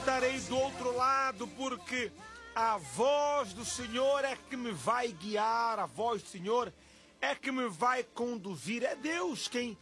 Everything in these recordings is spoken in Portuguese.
Estarei do outro lado, porque a voz do Senhor é que me vai guiar, a voz do Senhor é que me vai conduzir. É Deus quem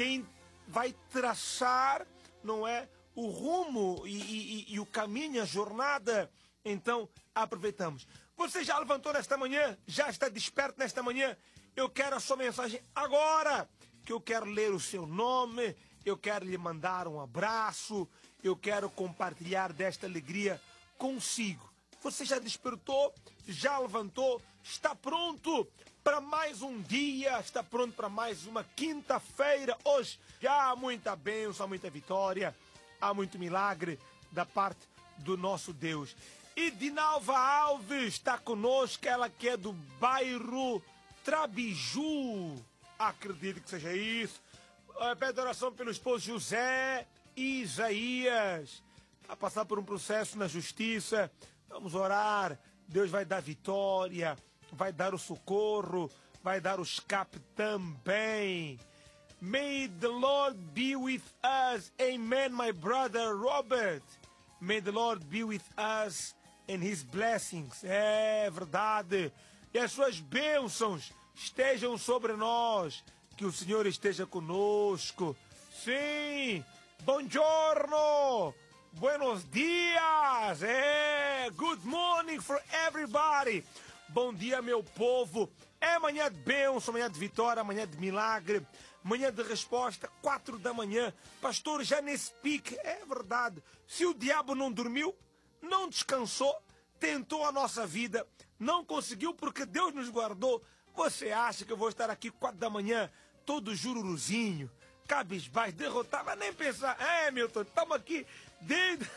vai traçar, não é, o rumo e o caminho, a jornada. Então, aproveitamos. Você já levantou nesta manhã? Já está desperto nesta manhã? Eu quero a sua mensagem agora, que eu quero ler o seu nome, eu quero lhe mandar um abraço, eu quero compartilhar desta alegria consigo. Você já despertou? Já levantou? Está pronto para mais um dia? Está pronto para mais uma quinta-feira? Hoje já há muita bênção, há muita vitória, há muito milagre da parte do nosso Deus. E Dinalva Alves está conosco, ela que é do bairro Trabiju. Acredito que seja isso. Pede oração pelo esposo José e Isaías. A passar por um processo na justiça. Vamos orar. Deus vai dar vitória, vai dar o socorro, vai dar o escape também. May the Lord be with us. Amen, my brother Robert. May the Lord be with us and His blessings. É verdade. E as suas bênçãos estejam sobre nós. Que o Senhor esteja conosco. Sim. Buongiorno. Buenos dias. Good morning for everybody. Bom dia, meu povo. É manhã de bênção, manhã de vitória, manhã de milagre, manhã de resposta, 4 da manhã. Pastor, já nesse pique, é verdade. Se o diabo não dormiu, não descansou, tentou a nossa vida, não conseguiu porque Deus nos guardou. Você acha que eu vou estar aqui 4 da manhã, todo jururuzinho, cabisbaixo, derrotado? Mas nem pensar. Milton, estamos aqui desde...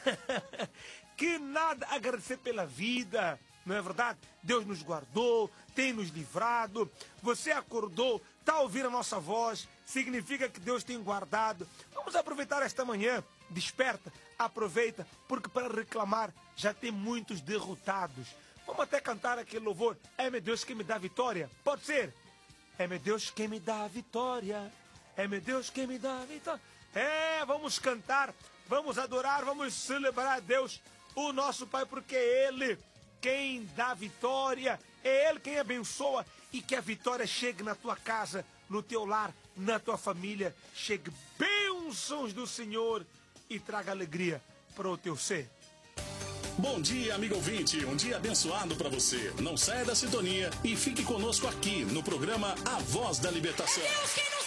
Que nada, agradecer pela vida. Não é verdade? Deus nos guardou, tem nos livrado. Você acordou, está ouvindo a nossa voz, significa que Deus tem guardado. Vamos aproveitar esta manhã. Desperta, aproveita, porque para reclamar já tem muitos derrotados. Vamos até cantar aquele louvor. É meu Deus quem me dá vitória. Pode ser. É meu Deus quem me dá vitória. É meu Deus quem me dá vitória. Vamos cantar, vamos adorar, vamos celebrar a Deus, o nosso Pai, porque é Ele quem dá vitória, é Ele quem abençoa, e que a vitória chegue na tua casa, no teu lar, na tua família, chegue bênçãos do Senhor e traga alegria para o teu ser. Bom dia, amigo ouvinte, um dia abençoado para você. Não saia da sintonia e fique conosco aqui no programa A Voz da Libertação. É Deus quem nos